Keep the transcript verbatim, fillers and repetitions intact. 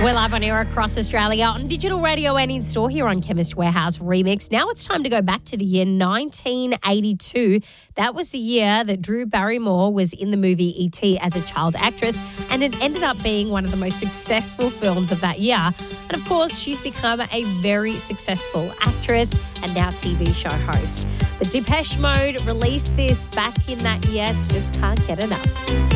We're live on air across Australia on digital radio and in store here on Chemist Warehouse Remix. Now it's time to go back to the year nineteen eighty-two. That was the year that Drew Barrymore was in the movie E T as a child actress, and it ended up being one of the most successful films of that year. And of course, she's become a very successful actress and now T V show host. But Depeche Mode released this back in that year. It's just can't get enough.